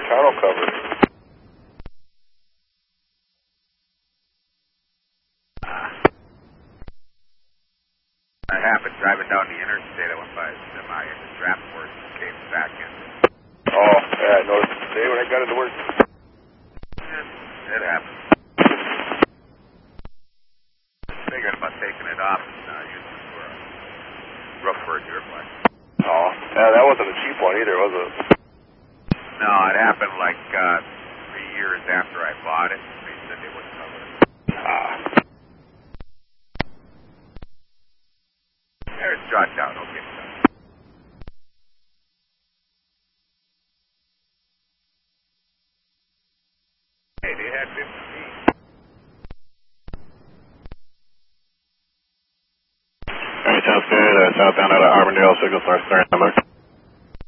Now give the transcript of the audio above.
tonneau cover. That happened driving down the interstate. I went by a semi and the draft force came back in. Oh, yeah, I noticed it today when I got into work. It happened. Thinking about taking it off and using it for a roof for a duraplex. Oh, yeah, that wasn't a cheap one either, was it? No, it happened like 3 years after I bought it. They said they wouldn't cover it. There's jot down, okay. Hey, they had 50 feet. Alright, sounds good. Southbound out of Auburndale, signal source, 3 number.